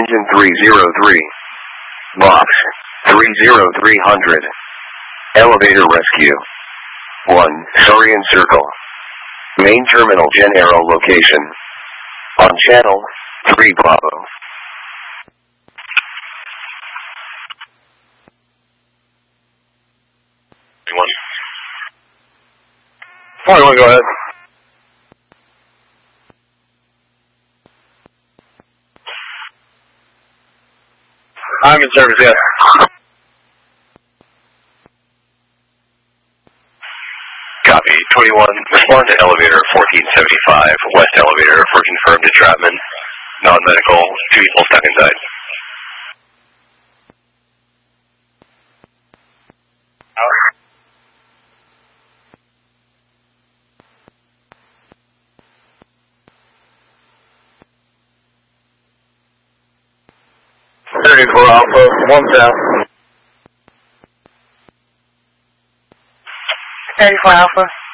Engine 303. Box 30300. Elevator rescue. 1, Saurian Circle. Main terminal Gen Aero location. On channel 3 Bravo. One, go ahead. I'm in service, yes. Copy. 21. Respond to elevator 1475, west elevator for confirmed entrapment. Non-medical. 2 people stuck inside. For Alpha, 1 south. 34 Alpha.